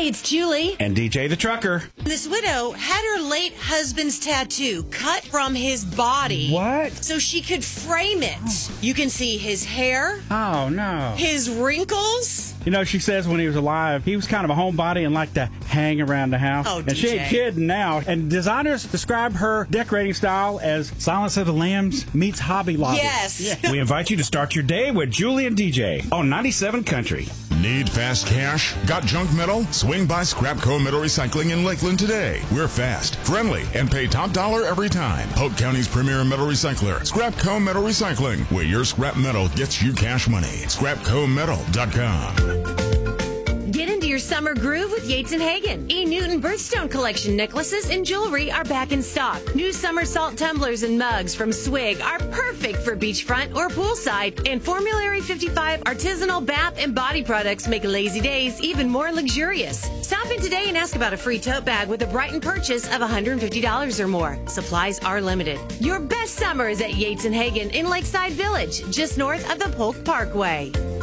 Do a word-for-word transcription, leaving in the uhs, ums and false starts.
it's Julie. And D J the Trucker. This widow had her late husband's tattoo cut from his body. What? So she could frame it. You can see his hair. Oh, no. His wrinkles. You know, she says when he was alive, he was kind of a homebody and liked to hang around the house. Oh, and D J. she ain't kidding now. And designers describe her decorating style as Silence of the Lambs meets Hobby Lobby. Yes. Yeah. We invite you to start your day with Julie and D J on ninety-seven Country. Need fast cash? Got junk metal? Swing by Scrapco Metal Recycling in Lakeland today. We're fast, friendly, and pay top dollar every time. Polk County's premier metal recycler, Scrapco Metal Recycling, where your scrap metal gets you cash money. scrapco metal dot com. Get into your summer groove with Yates and Hagen. E. Newton Birthstone Collection necklaces and jewelry are back in stock. New summer salt tumblers and mugs from Swig are perfect for beachfront or poolside. And Formulary fifty-five artisanal bath and body products make lazy days even more luxurious. Stop in today and ask about a free tote bag with a Brighton purchase of one hundred fifty dollars or more. Supplies are limited. Your best summer is at Yates and Hagen in Lakeside Village, just north of the Polk Parkway.